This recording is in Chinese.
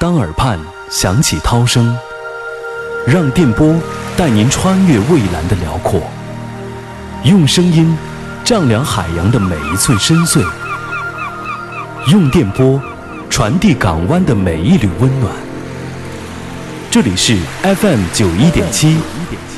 当耳畔响起涛声，让电波带您穿越蔚蓝的辽阔，用声音丈量海洋的每一寸深邃，用电波传递港湾的每一缕温暖。这里是 FM 91.7